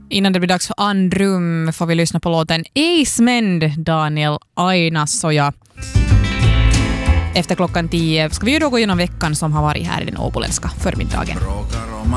Innan det blir dags för andrum får vi lyssna på låten Ace Mend, Daniel Ainasoja. Efter klockan 10 ska vi ju då gå igenom veckan som har varit här i den åboländska förmiddagen.